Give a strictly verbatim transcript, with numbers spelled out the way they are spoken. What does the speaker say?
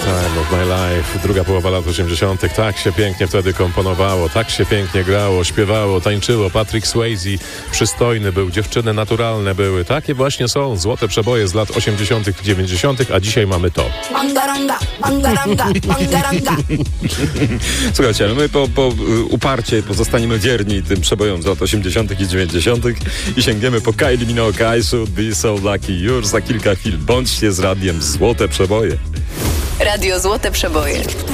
Time of My Life, druga połowa lat osiemdziesiątych. Tak się pięknie wtedy komponowało, tak się pięknie grało, śpiewało, tańczyło. Patrick Swayze przystojny był, dziewczyny naturalne były. Takie właśnie są złote przeboje z lat osiemdziesiątych i dziewięćdziesiątych, a dzisiaj mamy to. Mangaranga, mangaranga, mangaranga. Słuchajcie, my po, po uparcie pozostaniemy wierni tym przebojom z lat osiemdziesiątych i dziewięćdziesiątych i sięgniemy po Kylie Minogue, I Should Be So Lucky. Już za kilka chwil bądźcie z radiem Złote Przeboje. Radio Złote Przeboje.